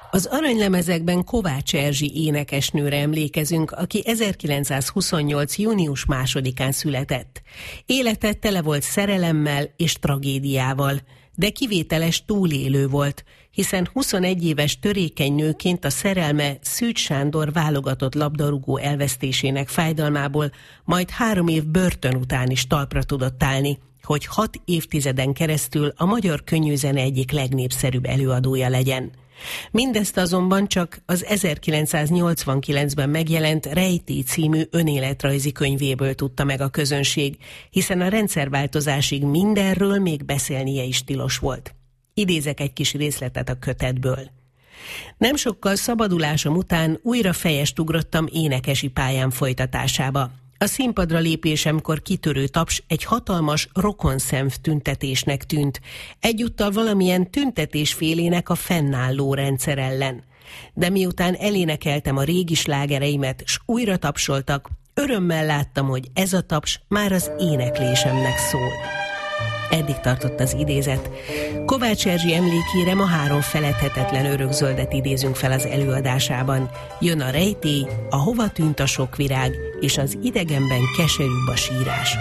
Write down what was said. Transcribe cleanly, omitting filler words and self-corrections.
Az aranylemezekben Kovács Erzsi énekesnőre emlékezünk, aki 1928. június 2-án született. Élete tele volt szerelemmel és tragédiával, de kivételes túlélő volt, hiszen 21 éves törékeny nőként a szerelme Szűcs Sándor válogatott labdarúgó elvesztésének fájdalmából majd 3 év börtön után is talpra tudott állni, hogy 6 évtizeden keresztül a magyar könnyűzene egyik legnépszerűbb előadója legyen. Mindezt azonban csak az 1989-ben megjelent Rejtély című önéletrajzi könyvéből tudta meg a közönség, hiszen a rendszerváltozásig mindenről még beszélnie is tilos volt. Idézek egy kis részletet a kötetből. Nem sokkal szabadulásom után újra fejest ugrottam énekesi pályám folytatásába. A színpadra lépésemkor kitörő taps egy hatalmas rokonszenv tüntetésnek tűnt, egyúttal valamilyen tüntetésfélének a fennálló rendszer ellen. De miután elénekeltem a régi slágereimet, s újra tapsoltak, örömmel láttam, hogy ez a taps már az éneklésemnek szól. Eddig tartott az idézet. Kovács Erzsi emlékére ma 3 feledhetetlen örökzöldet idézünk fel az előadásában. Jön a Rejtély, a Hova tűnt a sok virág, és az Idegenben keserűbb a sírás.